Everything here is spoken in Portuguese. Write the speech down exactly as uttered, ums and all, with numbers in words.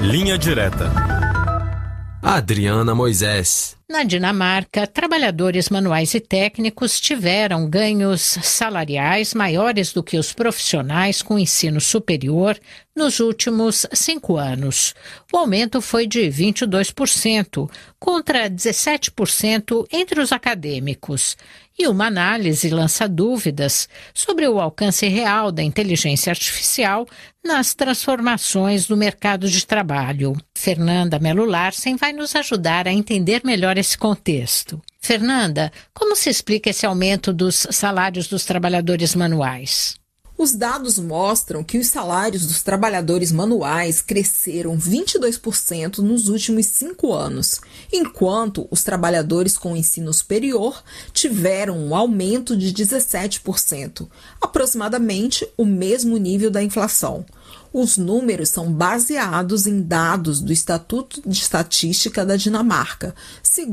Linha Direta. Adriana Moisés. Na Dinamarca, trabalhadores manuais e técnicos tiveram ganhos salariais maiores do que os profissionais com ensino superior nos últimos cinco anos. O aumento foi de vinte e dois por cento, contra dezessete por cento entre os acadêmicos. E uma análise lança dúvidas sobre o alcance real da inteligência artificial nas transformações do mercado de trabalho. Fernanda Melo Larsen vai nos ajudar a entender melhor esse contexto. Fernanda, como se explica esse aumento dos salários dos trabalhadores manuais? Os dados mostram que os salários dos trabalhadores manuais cresceram vinte e dois por cento nos últimos cinco anos, enquanto os trabalhadores com ensino superior tiveram um aumento de dezessete por cento, aproximadamente o mesmo nível da inflação. Os números são baseados em dados do Instituto de Estatística da Dinamarca, segundo